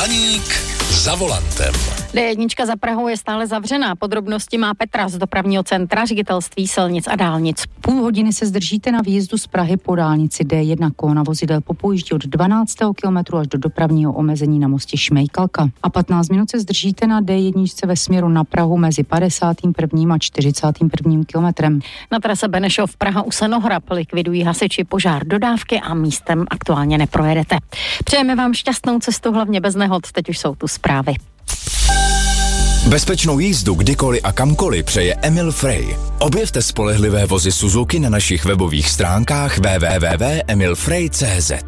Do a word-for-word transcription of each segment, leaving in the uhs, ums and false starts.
Blaník za volantem. dé jedna za Prahou je stále zavřená. Podrobnosti má Petra z dopravního centra Ředitelství silnic a dálnic. Půl hodiny se zdržíte na výjezdu z Prahy po dálnici dé jedna. Kolona vozidel popojíždí od dvanáctého kilometru až do dopravního omezení na mostě Šmejkalka. A patnáct minut se zdržíte na dé jedna ve směru na Prahu mezi padesátým prvním a čtyřicátým prvním kilometrem. Na trase Benešov Praha u Senohrab likvidují hasiči požár dodávky a místem aktuálně neprojedete. Přejeme vám šťastnou cestu, hlavně bez nehod. Teď už jsou tu zprávy. Bezpečnou jízdu kdykoliv a kamkoliv přeje Emil Frey. Objevte spolehlivé vozy Suzuki na našich webových stránkách w w w tečka emil frey tečka c z.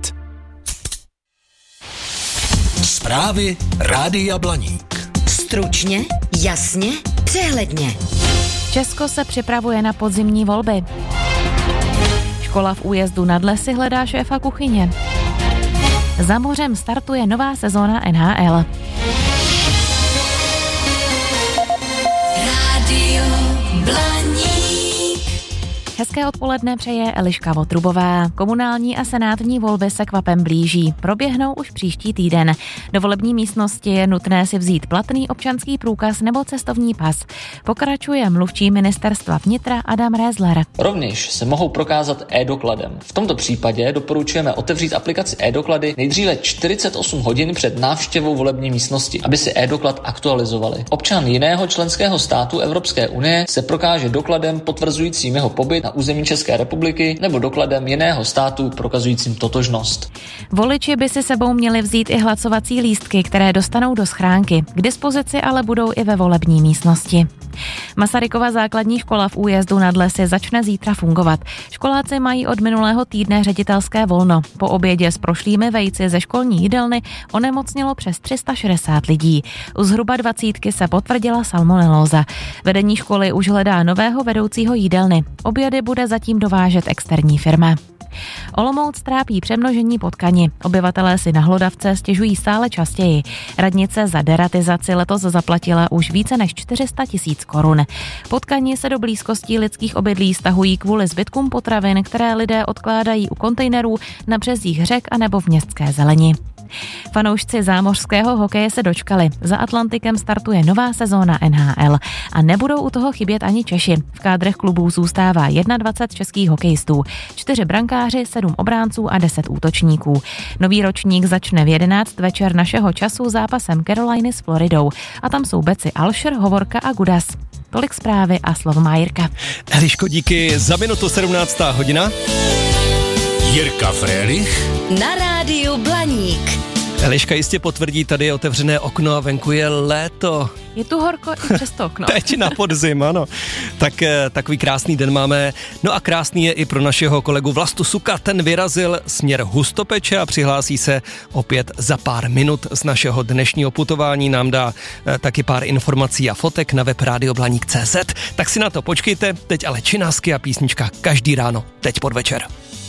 Zprávy Rádia Blaník. Stručně, jasně, přehledně. Česko se připravuje na podzimní volby. Škola v Újezdu nad Lesy hledá šéfa kuchyně. Za mořem startuje nová sezóna N H L. Rádio Blaník. Hezké odpoledne přeje Eliška Votrubová. Komunální a senátní volby se kvapem blíží. Proběhnou už příští týden. Do volební místnosti je nutné si vzít platný občanský průkaz nebo cestovní pas. Pokračuje mluvčí ministerstva vnitra Adam Rézler. Rovněž se mohou prokázat e-dokladem. V tomto případě doporučujeme otevřít aplikaci e-doklady nejdříve čtyřicet osm hodin před návštěvou volební místnosti, aby si e-doklad aktualizovali. Občan jiného členského státu Evropské unie se prokáže dokladem potvrzujícím jeho pobyt na území České republiky nebo dokladem jiného státu prokazujícím totožnost. Voliči by si sebou měli vzít i hlasovací lístky, které dostanou do schránky. K dispozici ale budou i ve volební místnosti. Masarykova základní škola v Újezdu nad Lesy začne zítra fungovat. Školáci mají od minulého týdne ředitelské volno. Po obědě s prošlými vejci ze školní jídelny onemocnělo přes tři sta šedesát lidí. U zhruba dvacítky se potvrdila salmonelóza. Vedení školy už hledá nového vedoucího jídelny. Obědy bude zatím dovážet externí firma. Olomouc trápí přemnožení potkani. Obyvatelé si na hlodavce stěžují stále častěji. Radnice za deratizaci letos zaplatila už více než čtyři sta tisíc korun. Potkani se do blízkostí lidských obydlí stahují kvůli zbytkům potravin, které lidé odkládají u kontejnerů na březích řek a nebo v městské zeleni. Fanoušci zámořského hokeje se dočkali. Za Atlantikem startuje nová sezóna N H L a nebudou u toho chybět ani Češi. V kádrech klubů zůstává dvacet jedna českých hokejistů, čtyři brankáři, sedm obránců a deset útočníků. Nový ročník začne v jedenáct večer našeho času zápasem Caroliny s Floridou a tam jsou beci Alšer, Hovorka a Gudas. Tolik zprávy a slovo má Jirka. Eliško, díky za minutu sedmnáctá hodina. Jirka Frélich Na rádiu Blaník. Eliška jistě potvrdí, tady je otevřené okno a venku je léto. Je tu horko i přes to okno. Teď na podzim, ano. Tak takový krásný den máme. No a krásný je i pro našeho kolegu Vlastu Suka. Ten vyrazil směr Hustopeče a přihlásí se opět za pár minut z našeho dnešního putování. Nám dá eh, taky pár informací a fotek na web rádio blaník tečka cé zet. Tak si na to počkejte. Teď ale činásky a písnička každý ráno. Teď podvečer.